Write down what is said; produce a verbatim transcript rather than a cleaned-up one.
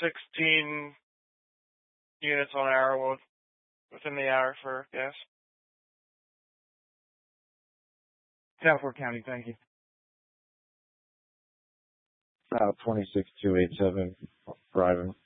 sixteen units on Arrowwood within the hour for gas. Southwark County, thank you. Uh, twenty-six two eighty-seven, driving.